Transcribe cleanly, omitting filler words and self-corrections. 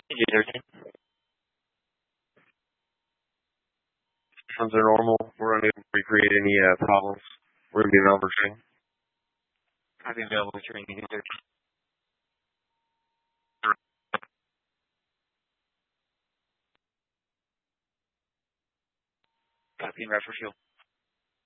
J13. Systems are normal. We're unable to recreate any problems. We're going to be available for training. I'll be available for training J13. Copy and route for fuel.